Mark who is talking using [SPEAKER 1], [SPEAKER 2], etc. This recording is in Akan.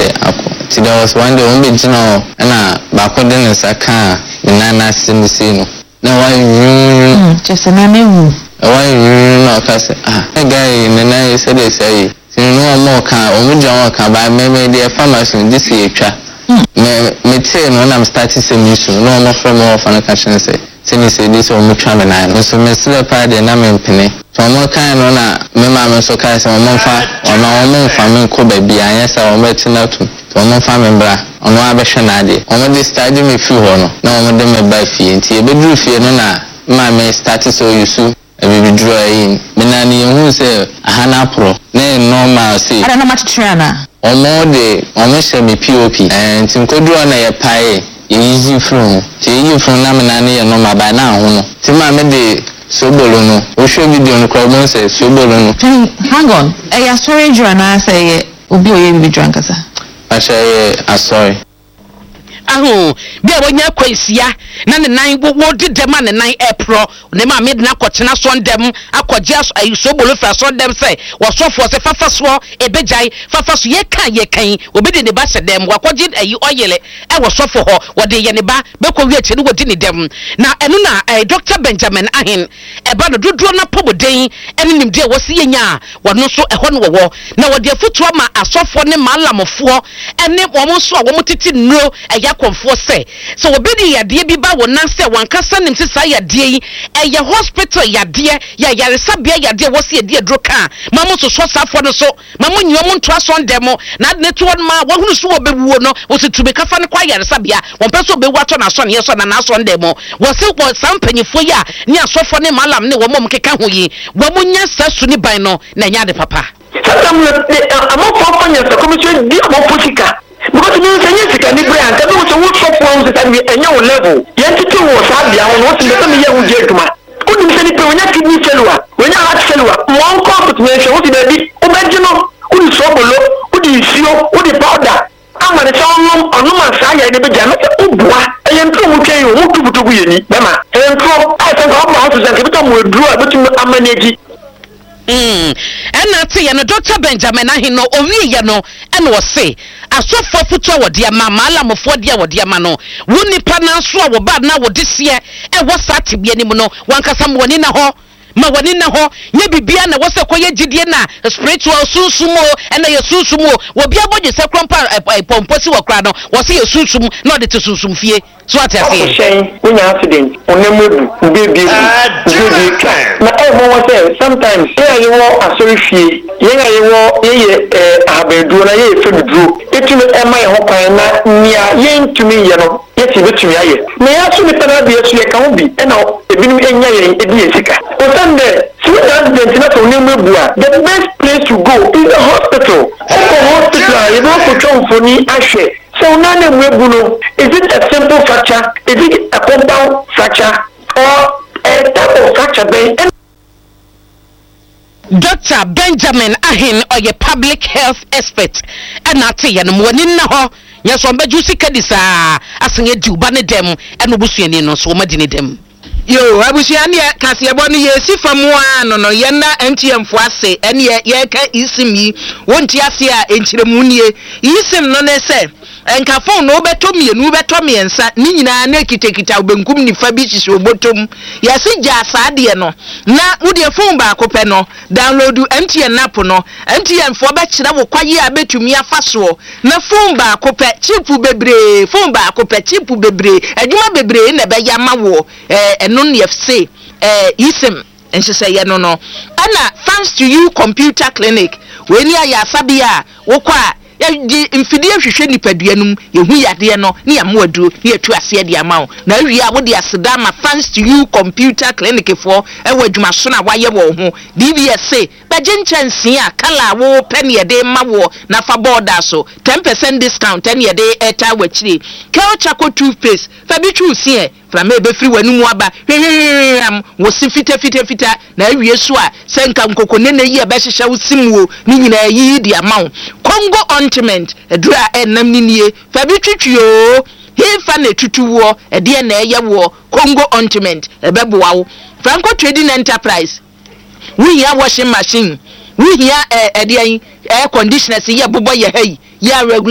[SPEAKER 1] de akọ there was one day on be jino na ba ko de nsa kan na na simisi no na wa
[SPEAKER 2] just na newu
[SPEAKER 1] wa na ka say guy na said they say no more kan o mu jan kan ba me dey pharmacy this year twa me tell no na starting solution no more from more fan ka chen say say this o mu twa me na so me sele pa de na me mpene so mo kan no na me ma me so ka say mo mfa mo mfa me ko ba bia anya say o me tina tu so mo mfa me bra ono abehwe na ade o mo dey study me fi ho no na o mo de me ba fi nti e be duru fi no na ma me start so yusu e be draw in me na ni hu say ahana pro na normal say
[SPEAKER 2] ada na matitrana
[SPEAKER 1] omo se me pop nti nkoduro na ye pae easy from ti easy from na me na ne ye normal ba na ho no ti ma me de sobolo no o show video no ko mo say sobolo no
[SPEAKER 2] hang on ya storage na say obi oye bi drank asa
[SPEAKER 1] sorry
[SPEAKER 3] aho bia wonya kwasia na ne nan wo de dem na ne nan epro ne ma me na kwotena so ndem akogye aso bolo fra so ndem say wo sofo se fafaso ebejai fafaso ye kan obi de ne ba se dem wakogye ayi oyele e wo sofo ho wo de ye ne ba be ko wi achi ne wo di ne dem na enu na Dr. Benjamin Ahin e ba no dodo na poboden ene nim de wo se yenya wo no so e ho no wo na wo de afutu ma asofo ne malamofo ene wo mo so wo mo titi nro eya konfo say so obedi yade bi ba wona say wankasa nim se sa yade yi eye hospital yade ya yaresa bia yade wo se yade adroka mamo so so safo no so mamo nyo mo ntoa so ndemo na ne to ma wo hunu so obewuo no wo se tube kafa ne kwa yaresa bia won peso obewu ato na so ne yeso na so ndemo wo se wo sampanyifo ya ne asofo ne malam ne wo mom keka ho yi wo mo nya sasu ni ban no na nya de papa
[SPEAKER 4] I'm not commission di amofika because me say yes can be brand tell me what you shop one say and your level yentity was abia on what me me ya uje tuma odi me say ni pe wonya kidney failure wonya heart failure one confirmation what dey be obejino odi sobolo odi isio odi powder ama de sawon onu ma sa ya ni be jama ubua eyentro mu twen o mu tubutubu yeni bema eyentro I think how ma so say ke bitam we dru abetu amanage
[SPEAKER 3] ena te ye no Dr. Benjamin Ahin no owie ye no ena wo se asofo futu wo de ma malamofo de wo de ma no woni pa na so wo ba na wo de se e wo sa tebie ni mu no wankasa mo ni na ho ma wani na ho nye bibia na wo se koye gidie na spiritual sunsumo ena ye sunsumo wo bia boje se krompa pomposi wo kra no wo se ye sunsum na de sunsum fie so atase
[SPEAKER 4] shen unya accident onemodu baby na mo wa say sometimes ye wo asori fie ye wo ye abedu na ye fedu etumi ema ye ho kwan na nia ye ntumi ye no ye ti betumi aye na ya so ni pana bi esu ye ka ho bi ena ebinum enya ye edi esika Sunday, see that the best place to go is the hospital. Hospital, you don't put for me ashe. So none webuno. Is it a simple fracture? Is it a compound fracture or a type of fracture?
[SPEAKER 3] Dr. Benjamin Ahin or your public health expert and I tell you no one in ho yes on bejusi kadisa asenye juba ne dem and obusuani no so madini dem.
[SPEAKER 5] Yo, abusuani kasi ebo ni yesi famua no ye na NTM ase ene ye ka isimi wonti ase a enchiremu nie isim no ne se enka phone no beto miensa ni nyina na kitekita obenkum ni fa bi hihye obotom yesi ja saade no na wode phone ba akopɛ no download MTN app no MTN fo be kire wo kwaye a betumi afaso na phone ba akopɛ chip bebre phone ba akopɛ chip bebre adwuma bebre na be ya mawo eno ne FC isim enhye ye no ana thanks to you computer clinic we ni aya sabia wo kwa di infidie hwehwe nipaduanum yehu yade no ne yamoaduro ne yatu ase de amawo na awie a wo de aseda ma thanks to you computer clinic for ewa adwuma so na waye wo ho DVS bajenchansi a kala wo pene yede mawo na fa border so 10% discount ene yede eta wachiri Kelchaco toothpaste fa bi chusie from ebe free wanu aba wo si fita na awie so a senka nkokone na yi ebe hihye wo simuo ni nyina yi di amawo Congo ointment edura enam ninie fa bi twitwio hefa na tutuwo ede na eyewo Congo ointment ebeboa wo Franco Trading Enterprise we here washing machine we here ede air conditioners ye bobo ye hey ya